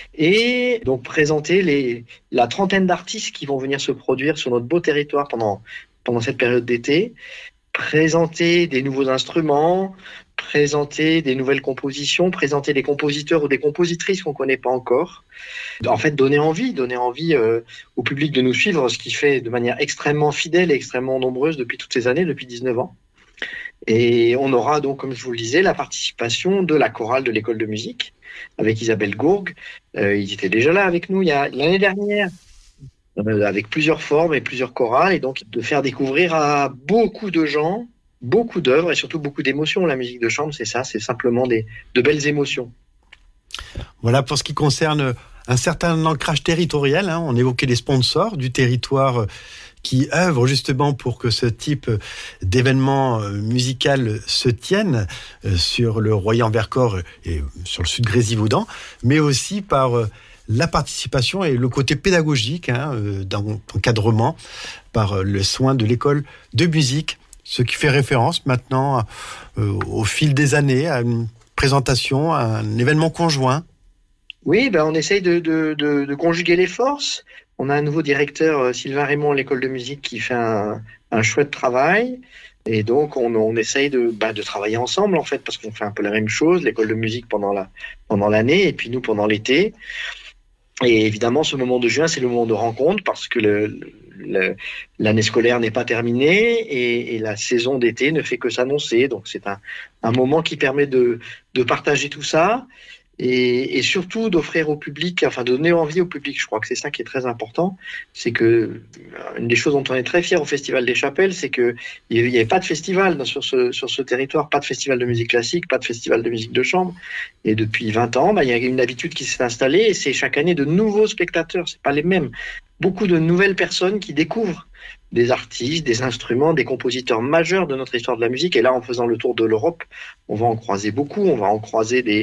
et donc présenter la trentaine d'artistes qui vont venir se produire sur notre beau territoire pendant cette période d'été, présenter des nouveaux instruments, présenter des nouvelles compositions, présenter des compositeurs ou des compositrices qu'on ne connaît pas encore. En fait, donner envie au public de nous suivre, ce qui fait de manière extrêmement fidèle et extrêmement nombreuse depuis toutes ces années, depuis 19 ans. Et on aura donc, comme je vous le disais, la participation de la chorale de l'école de musique avec Isabelle Gourgue. Ils étaient déjà là avec nous l'année dernière, avec plusieurs formes et plusieurs chorales, et donc de faire découvrir à beaucoup de gens beaucoup d'œuvres et surtout beaucoup d'émotions. La musique de chambre, c'est ça, c'est simplement de belles émotions. Voilà pour ce qui concerne un certain ancrage territorial. On évoquait les sponsors du territoire qui œuvrent justement pour que ce type d'événement musical se tienne sur le Royan-Vercors et sur le sud Grésivaudan, mais aussi par la participation et le côté pédagogique d'encadrement par le soin de l'école de musique, ce qui fait référence maintenant au fil des années à une présentation, à un événement conjoint. Oui, on essaye de conjuguer les forces. On a un nouveau directeur, Sylvain Raymond, à l'école de musique, qui fait un chouette travail. Et donc, on essaye de travailler ensemble, en fait, parce qu'on fait un peu la même chose, l'école de musique pendant l'année, et puis nous pendant l'été. Et évidemment, ce moment de juin, c'est le moment de rencontre, parce que l'année scolaire n'est pas terminée et la saison d'été ne fait que s'annoncer. Donc, c'est un moment qui permet de partager tout ça. Et surtout d'offrir au public, enfin de donner envie au public. Je crois que c'est ça qui est très important. C'est que une des choses dont on est très fier au Festival des Chapelles, c'est que il n'y avait pas de festival sur ce territoire, pas de festival de musique classique, pas de festival de musique de chambre. Et depuis 20 ans, il y a une habitude qui s'est installée, et c'est chaque année de nouveaux spectateurs. C'est pas les mêmes. Beaucoup de nouvelles personnes qui découvrent des artistes, des instruments, des compositeurs majeurs de notre histoire de la musique. Et là, en faisant le tour de l'Europe, on va en croiser beaucoup. On va en croiser des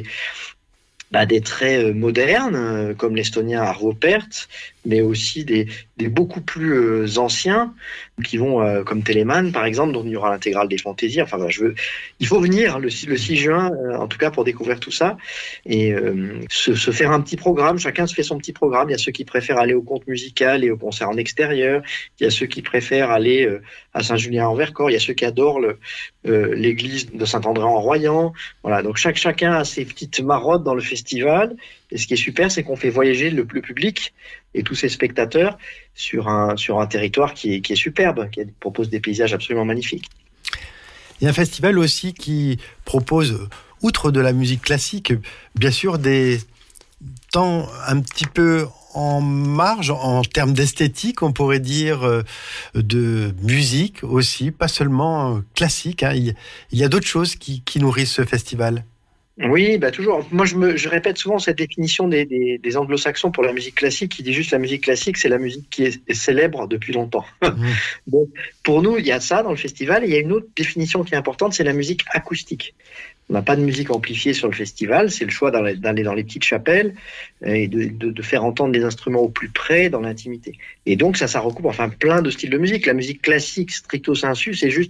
traits modernes, comme l'estonien Arvo Pärt, mais aussi des beaucoup plus anciens, qui vont, comme Telemann, par exemple, dont il y aura l'intégrale des fantaisies. Enfin, il faut venir le 6 juin, en tout cas, pour découvrir tout ça, et se faire un petit programme. Chacun se fait son petit programme. Il y a ceux qui préfèrent aller au conte musical et au concert en extérieur. Il y a ceux qui préfèrent aller à Saint-Julien-en-Vercors. Il y a ceux qui adorent l'église de Saint-André-en-Royan. Voilà, donc chacun a ses petites marottes dans le festival. Et ce qui est super, c'est qu'on fait voyager le public et tous ses spectateurs sur un territoire qui est superbe, qui propose des paysages absolument magnifiques. Il y a un festival aussi qui propose, outre de la musique classique, bien sûr des temps un petit peu en marge, en termes d'esthétique, on pourrait dire, de musique aussi, pas seulement classique. Il y a d'autres choses qui nourrissent ce festival. Oui, toujours. Moi, je répète souvent cette définition des anglo-saxons pour la musique classique, qui dit juste la musique classique, c'est la musique qui est célèbre depuis longtemps. Donc, pour nous, il y a ça dans le festival. Et il y a une autre définition qui est importante, c'est la musique acoustique. On n'a pas de musique amplifiée sur le festival. C'est le choix d'aller dans les petites chapelles et de faire entendre des instruments au plus près, dans l'intimité. Et donc, ça recoupe plein de styles de musique. La musique classique, stricto sensu, c'est juste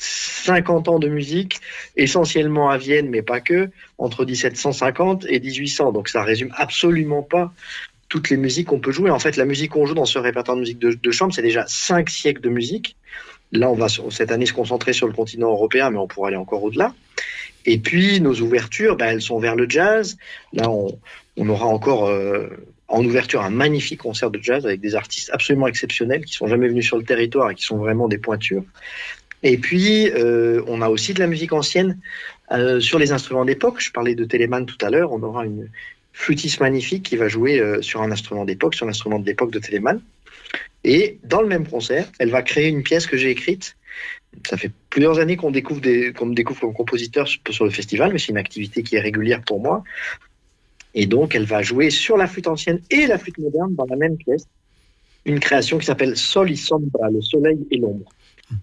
50 ans de musique, essentiellement à Vienne, mais pas que, entre 1750 et 1800. Donc ça résume absolument pas toutes les musiques qu'on peut jouer. En fait, la musique qu'on joue dans ce répertoire de musique de chambre, c'est déjà 5 siècles de musique. Là, on va cette année se concentrer sur le continent européen, mais on pourra aller encore au-delà. Et puis, nos ouvertures, elles sont vers le jazz. Là, on aura encore en ouverture un magnifique concert de jazz avec des artistes absolument exceptionnels qui sont jamais venus sur le territoire et qui sont vraiment des pointures. Et puis, on a aussi de la musique ancienne sur les instruments d'époque. Je parlais de Telemann tout à l'heure. On aura une flûtiste magnifique qui va jouer sur un instrument d'époque, sur l'instrument de l'époque de Telemann. Et dans le même concert, elle va créer une pièce que j'ai écrite. Ça fait plusieurs années qu'on me découvre comme compositeur sur le festival, mais c'est une activité qui est régulière pour moi. Et donc, elle va jouer sur la flûte ancienne et la flûte moderne dans la même pièce. Une création qui s'appelle Sol y Sombra, le soleil et l'ombre.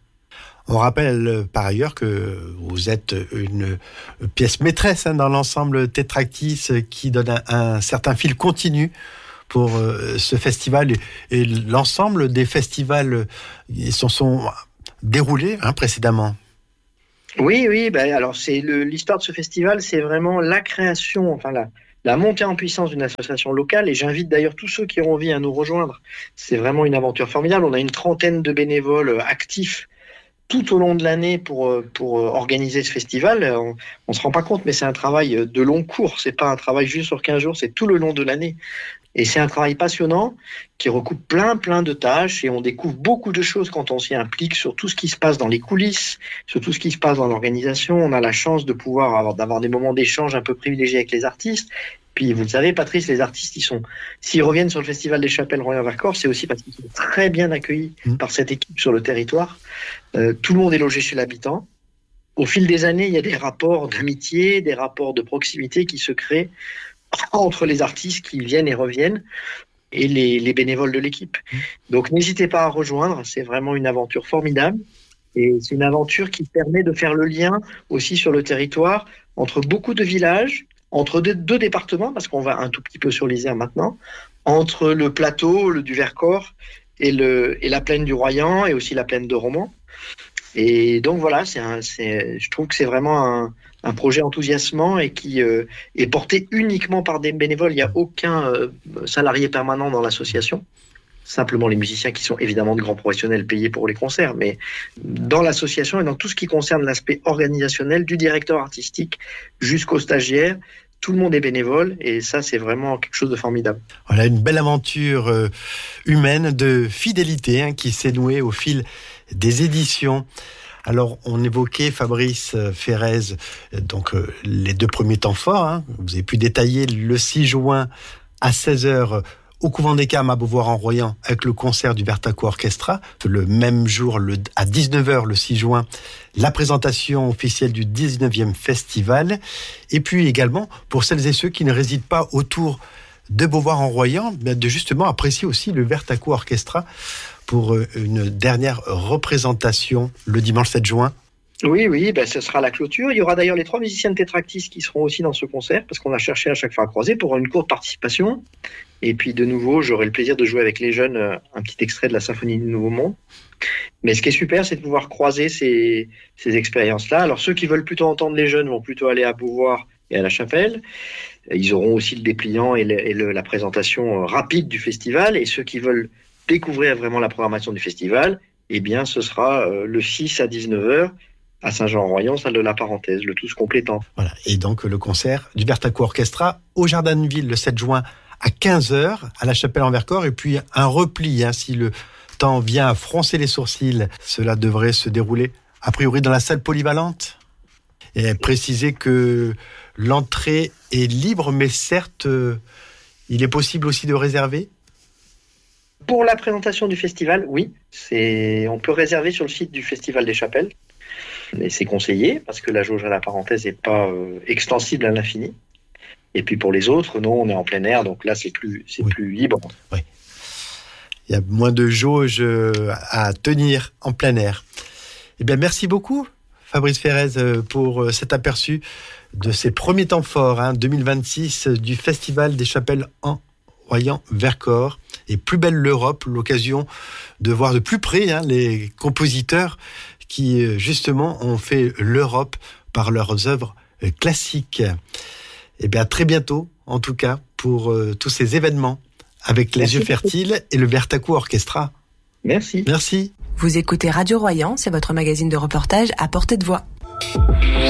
On rappelle par ailleurs que vous êtes une pièce maîtresse dans l'ensemble Tetractis qui donne un certain fil continu pour ce festival et l'ensemble des festivals qui se sont déroulés précédemment. Oui, alors c'est l'histoire de ce festival, c'est vraiment la création, la la montée en puissance d'une association locale, et j'invite d'ailleurs tous ceux qui ont envie à nous rejoindre. C'est vraiment une aventure formidable. On a une 30aine de bénévoles actifs tout au long de l'année pour organiser ce festival. On se rend pas compte, mais c'est un travail de long cours. C'est pas un travail juste sur 15 jours, c'est tout le long de l'année. Et c'est un travail passionnant qui recoupe plein de tâches, et on découvre beaucoup de choses quand on s'y implique sur tout ce qui se passe dans les coulisses, sur tout ce qui se passe dans l'organisation. On a la chance de pouvoir d'avoir des moments d'échange un peu privilégiés avec les artistes. Puis vous le savez, Patrice, les artistes, s'ils reviennent sur le Festival des Chapelles Royan-Vercors, c'est aussi parce qu'ils sont très bien accueillis par cette équipe sur le territoire. Tout le monde est logé chez l'habitant. Au fil des années, il y a des rapports d'amitié, des rapports de proximité qui se créent entre les artistes qui viennent et reviennent et les bénévoles de l'équipe. Donc n'hésitez pas à rejoindre, c'est vraiment une aventure formidable. Et c'est une aventure qui permet de faire le lien aussi sur le territoire entre beaucoup de villages, entre deux départements, parce qu'on va un tout petit peu sur l'Isère maintenant, entre le plateau du Vercors et la plaine du Royan, et aussi la plaine de Romans. Et donc voilà, je trouve que c'est vraiment un projet enthousiasmant et qui est porté uniquement par des bénévoles. Il n'y a aucun salarié permanent dans l'association. Simplement les musiciens qui sont évidemment de grands professionnels payés pour les concerts, mais dans l'association et dans tout ce qui concerne l'aspect organisationnel, du directeur artistique jusqu'au stagiaire, tout le monde est bénévole, et ça c'est vraiment quelque chose de formidable. Voilà une belle aventure humaine de fidélité qui s'est nouée au fil des éditions. Alors, on évoquait, Fabrice Ferrez, donc les 2 premiers temps forts. Vous avez pu détailler le 6 juin à 16h au Couvent des Carmes à Beauvoir-en-Royan avec le concert du Vertaco Orchestra. Le même jour, à 19h le 6 juin, la présentation officielle du 19e festival. Et puis également, pour celles et ceux qui ne résident pas autour de Beauvoir-en-Royan, de justement apprécier aussi le Vertaco Orchestra pour une dernière représentation le dimanche 7 juin. Oui, ce sera la clôture. Il y aura d'ailleurs les 3 musiciens de Tétractis qui seront aussi dans ce concert, parce qu'on a cherché à chaque fois à croiser pour une courte participation. Et puis de nouveau, j'aurai le plaisir de jouer avec les jeunes un petit extrait de la Symphonie du Nouveau Monde. Mais ce qui est super, c'est de pouvoir croiser ces expériences-là. Alors ceux qui veulent plutôt entendre les jeunes vont plutôt aller à Beauvoir et à la Chapelle. Ils auront aussi le dépliant et la présentation rapide du festival. Et ceux qui veulent découvrir vraiment la programmation du festival, eh bien ce sera le 6 à 19h à Saint-Jean-en-Royan, salle de la Parenthèse, le tout se complétant. Voilà, et donc le concert du Vertaco Orchestra au Jardin de Ville le 7 juin à 15h à la Chapelle en Vercors, et puis un repli, si le temps vient à froncer les sourcils, cela devrait se dérouler a priori dans la salle polyvalente. Et préciser que l'entrée est libre, mais certes, il est possible aussi de réserver. Pour la présentation du festival, oui, on peut réserver sur le site du Festival des Chapelles. Et c'est conseillé, parce que la jauge à la parenthèse n'est pas extensible à l'infini. Et puis pour les autres, non, on est en plein air, donc là c'est plus libre. Oui. Il y a moins de jauge à tenir en plein air. Eh bien, merci beaucoup, Fabrice Ferrez, pour cet aperçu de ces premiers temps forts 2026 du Festival des Chapelles en Royan-Vercors. Et Plus belle l'Europe, l'occasion de voir de plus près les compositeurs qui justement ont fait l'Europe par leurs œuvres classiques. Et bien à très bientôt, en tout cas, pour tous ces événements avec les yeux fertiles et le Vertaco Orchestra. Merci. Merci. Vous écoutez Radio Royan, c'est votre magazine de reportage à portée de voix.